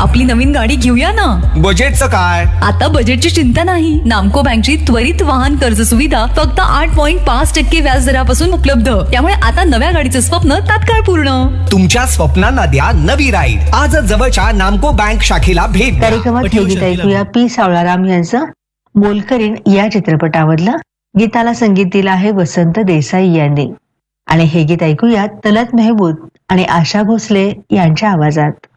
आपली नवीन गाडी घेऊया ना. बजेटचं काय? आता बजेटची चिंता नाही. नामको बँकची त्वरित वाहन कर्ज सुविधा फक्त 8.5% व्याज दरापासून उपलब्ध. त्यामुळे आता नव्या गाडीचं स्वप्न तात्काळ पूर्ण. तुमच्या स्वप्नांना द्या नवी राईड. आजच जवळच्या नामको बँक शाखेला भेट द्या. कार्यक्रमात हे गीत ऐकूया पी सावळाराम यांचं मोलकरीण या चित्रपटामधलं. गीताला संगीत दिलं आहे वसंत देसाई यांनी. आणि हे गीत ऐकूया तलत मेहमूद आणि आशा भोसले यांच्या आवाजात.